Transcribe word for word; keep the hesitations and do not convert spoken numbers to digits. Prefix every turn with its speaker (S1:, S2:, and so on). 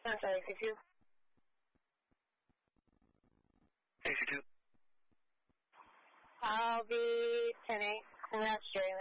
S1: I'm sorry, could you?
S2: sixty-two.
S1: I'll be ten eight. Congrats, Jerry.